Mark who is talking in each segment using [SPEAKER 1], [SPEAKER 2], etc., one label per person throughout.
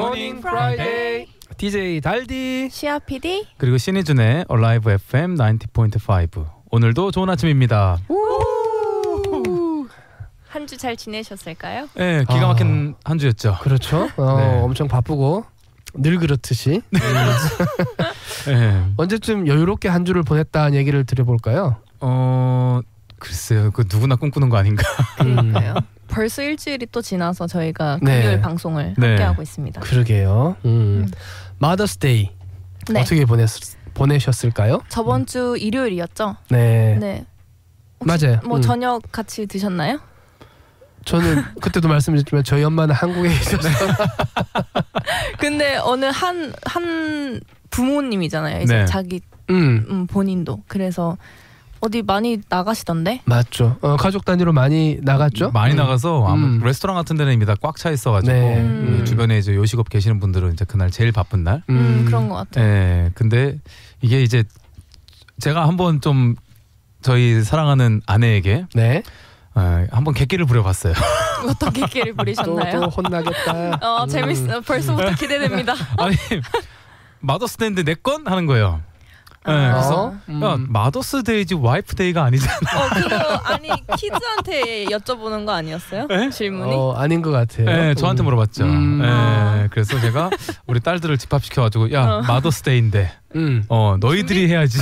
[SPEAKER 1] 모닝 프라이데이. DJ 달디,
[SPEAKER 2] 시아 PD,
[SPEAKER 3] 그리고 신이준의 Alive FM 90.5. 오늘도 좋은 아침입니다.
[SPEAKER 2] 한 주 잘 지내셨을까요?
[SPEAKER 3] 네, 기가 막힌 한 주였죠.
[SPEAKER 1] 그렇죠.
[SPEAKER 3] 네.
[SPEAKER 1] 엄청 바쁘고 늘 그렇듯이.
[SPEAKER 3] 네.
[SPEAKER 1] 언제쯤 여유롭게 한 주를 보냈다는 얘기를 드려볼까요?
[SPEAKER 3] 글쎄요, 그 누구나 꿈꾸는 거 아닌가.
[SPEAKER 2] 그러니까요. 벌써 일주일이 또 지나서 저희가 금요일 방송을 함께하고 있습니다.
[SPEAKER 1] 그러게요. 마더스데이
[SPEAKER 2] 네.
[SPEAKER 1] 어떻게 보내셨을까요?
[SPEAKER 2] 저번 주 일요일이었죠?
[SPEAKER 1] 네.
[SPEAKER 2] 네.
[SPEAKER 1] 맞아요.
[SPEAKER 2] 뭐 저녁 같이 드셨나요?
[SPEAKER 1] 저는 그때도 말씀드렸지만 저희 엄마는 한국에 있었어요.
[SPEAKER 2] 근데 어느 한 부모님이잖아요. 이제
[SPEAKER 3] 네.
[SPEAKER 2] 자기 본인도. 그래서 어디 많이 나가시던데?
[SPEAKER 1] 맞죠. 가족 단위로 많이 나갔죠.
[SPEAKER 3] 많이 나가서 아무 레스토랑 같은 데는 이미 다 꽉 차 있어가지고
[SPEAKER 1] 네.
[SPEAKER 3] 주변에 이제 요식업 계시는 분들은 이제 그날 제일 바쁜 날.
[SPEAKER 2] 그런 것 같아요.
[SPEAKER 3] 네, 근데 이게 이제 제가 한번 좀 저희 사랑하는 아내에게
[SPEAKER 1] 네.
[SPEAKER 3] 한번 객기를 부려봤어요.
[SPEAKER 2] 어떤 객기를 부리셨나요?
[SPEAKER 1] 또 혼나겠다.
[SPEAKER 2] 재밌어. 벌써부터 기대됩니다.
[SPEAKER 3] 아니 마더스데이인데 내 건 하는 거예요. 네, 그래서 야, 마더스데이지 와이프데이가 아니잖아.
[SPEAKER 2] 그거 아니 키즈한테 여쭤보는 거 아니었어요?
[SPEAKER 3] 네?
[SPEAKER 2] 질문이?
[SPEAKER 1] 아닌 것 같아요.
[SPEAKER 3] 네, 저한테 물어봤죠. 네, 그래서 제가 우리 딸들을 집합시켜가지고 야 마더스데이인데 너희들이 해야지.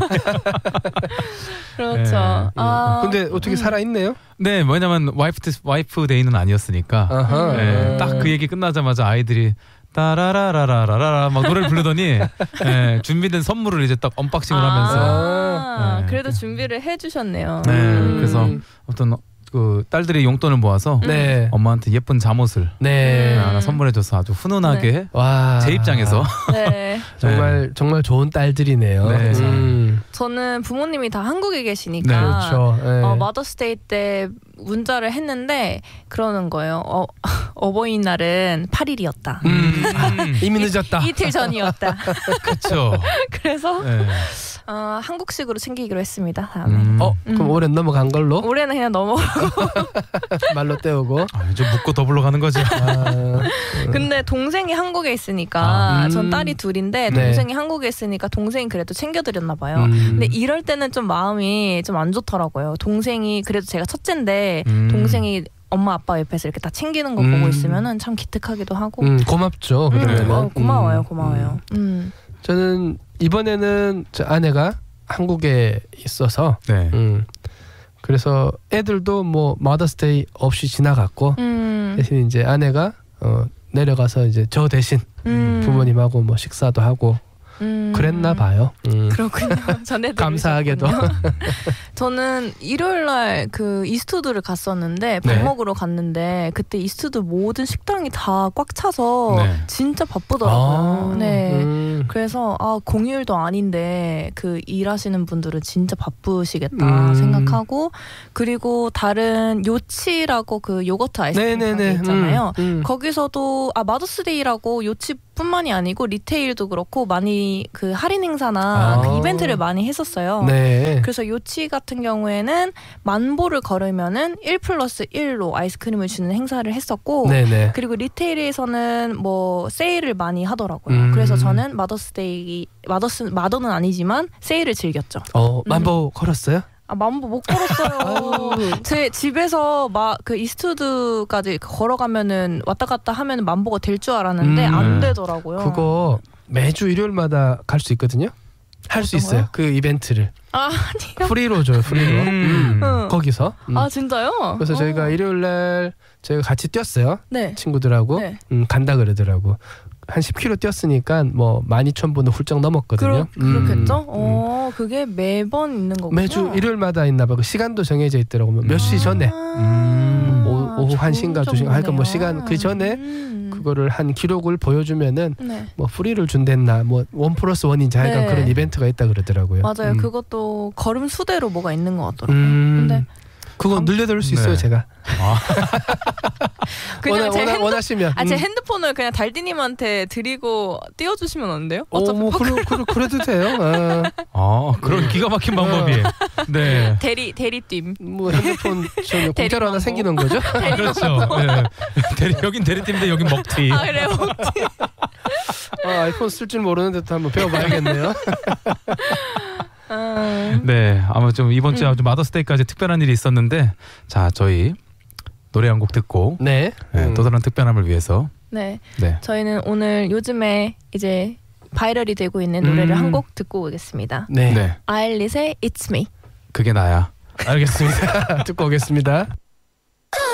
[SPEAKER 2] 그렇죠.
[SPEAKER 1] 근데 어떻게 살아있네요?
[SPEAKER 3] 네, 왜냐면 와이프데이는 아니었으니까. 네, 딱 그 얘기 끝나자마자 아이들이 따라라라라라라 막 노래를 부르더니 준비된 선물을 이제 딱 언박싱을 하면서
[SPEAKER 2] 그래도 준비를 해주셨네요.
[SPEAKER 3] 네, 그래서 어떤 그 딸들이 용돈을 모아서 엄마한테 예쁜 잠옷을 하나 선물해줘서 아주 훈훈하게 제 입장에서
[SPEAKER 1] 정말 좋은 딸들이네요.
[SPEAKER 3] 네.
[SPEAKER 2] 저는 부모님이 다 한국에 계시니까
[SPEAKER 1] 네, 그렇죠.
[SPEAKER 2] 마더스데이 때 문자를 했는데 그러는 거예요. 어버이날은 8일이었다.
[SPEAKER 1] 이미 늦었다.
[SPEAKER 2] 이틀 전이었다.
[SPEAKER 3] 그렇죠.
[SPEAKER 2] 그래서 한국식으로 챙기기로 했습니다. 다음에.
[SPEAKER 1] 그럼 올해는 넘어간 걸로?
[SPEAKER 2] 올해는 그냥 넘어가고
[SPEAKER 1] 말로 때우고
[SPEAKER 3] 좀 묻고 더불어 가는 거죠.
[SPEAKER 2] 근데 동생이 한국에 있으니까 전 딸이 둘인데 동생이 한국에 있으니까 동생이 그래도 챙겨드렸나 봐요. 근데 이럴 때는 좀 마음이 좀 안 좋더라고요. 동생이 그래도 제가 첫째인데 동생이 엄마 아빠 옆에서 이렇게 다 챙기는 거 보고 있으면은 참 기특하기도 하고
[SPEAKER 1] 고맙죠.
[SPEAKER 2] 고마워요.
[SPEAKER 1] 저는 이번에는 저 아내가 한국에 있어서 그래서 애들도 뭐 마더스데이 없이 지나갔고 대신 이제 아내가 내려가서 이제 저 대신 부모님하고 뭐 식사도 하고 그랬나 봐요.
[SPEAKER 2] 그렇군요. 전에
[SPEAKER 1] 감사하게도.
[SPEAKER 2] 저는 일요일날 그 이스트우드를 갔었는데 밥 먹으러 갔는데 그때 이스트우드 모든 식당이 다 꽉 차서 진짜 바쁘더라고요. 그래서 공휴일도 아닌데 그 일하시는 분들은 진짜 바쁘시겠다 생각하고 그리고 다른 요치라고 그 요거트 아이스크림 가게 있잖아요. 거기서도 마더스데이라고 요치뿐만이 아니고 리테일도 그렇고 많이 그 할인 행사나 그 이벤트를 많이 했었어요. 그래서 요치 같은 경우에는 만보를 걸으면은 1+1로 아이스크림을 주는 행사를 했었고 그리고 리테일에서는 뭐 세일을 많이 하더라고요. 그래서 저는 마더는 아니지만 세일을 즐겼죠.
[SPEAKER 1] 만보 걸었어요?
[SPEAKER 2] 만보 못 걸었어요. 제 집에서 그 이스트우드까지 걸어가면은 왔다 갔다 하면 만보가 될 줄 알았는데 안 되더라고요.
[SPEAKER 1] 그거 매주 일요일마다 갈 수 있거든요. 할 수 있어요. 그 이벤트를.
[SPEAKER 2] 아니요.
[SPEAKER 1] 프리로 줘요. 프리로. 거기서.
[SPEAKER 2] 진짜요?
[SPEAKER 1] 그래서 저희가 일요일날 저희가 같이 뛰었어요. 친구들하고. 간다 그러더라고. 한 10km 뛰었으니까 뭐 12,000분은 훌쩍 넘었거든요.
[SPEAKER 2] 그렇겠죠? 그게 매번 있는 거구나.
[SPEAKER 1] 매주 일요일마다 있나 봐. 그 시간도 정해져 있더라고요. 몇 시 전에. 오후 1시인가 2시인가 하여간 뭐 시간 그 전에 그거를 한 기록을 보여주면은 뭐 프리를 준댔나 뭐 1+1인지 하여간 그런 이벤트가 있다 그러더라고요.
[SPEAKER 2] 맞아요. 그것도 걸음 수대로 뭐가 있는 것 같더라고요. 근데
[SPEAKER 1] 그거 늘려드릴 수 있어요, 제가.
[SPEAKER 2] 그냥
[SPEAKER 1] 원하시면.
[SPEAKER 2] 제 핸드폰을 그냥 달디님한테 드리고 띄워주시면 안 돼요?
[SPEAKER 1] 뭐 그래도 돼요.
[SPEAKER 3] 그런 기가 막힌 방법이.
[SPEAKER 2] 대리팀.
[SPEAKER 1] 뭐 핸드폰 공짜로 하나 생기는 거죠?
[SPEAKER 3] 그렇죠. 여긴 대리팀인데 여긴 먹튀.
[SPEAKER 2] 그래요, 먹튀.
[SPEAKER 1] 아이폰 쓸 줄 모르는데 또 한번 배워봐야겠네요.
[SPEAKER 3] 네, 아마 좀 이번 주에 좀 마더스데이까지 특별한 일이 있었는데, 자 저희 노래 한 곡 듣고 또 다른 특별함을 위해서
[SPEAKER 2] 네, 저희는 오늘 요즘에 이제 바이럴이 되고 있는 노래를 한 곡 듣고 오겠습니다.
[SPEAKER 1] 네.
[SPEAKER 2] 아일릿의 It's Me.
[SPEAKER 3] 그게 나야.
[SPEAKER 1] 알겠습니다. 듣고 오겠습니다.